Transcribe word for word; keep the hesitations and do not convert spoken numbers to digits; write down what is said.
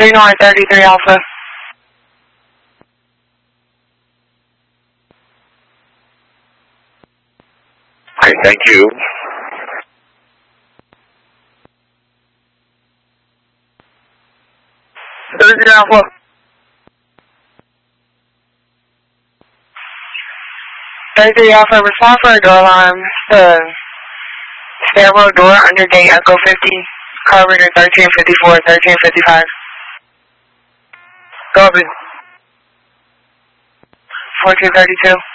three nine thirty-three Alpha. Okay, thank you. thirty-three Alpha. thirty-three Alpha, respond for a door alarm. The stairwell door under gate Echo fifty, carburetor thirteen fifty-four, thirteen fifty-five. Copy. fourteen thirty-two.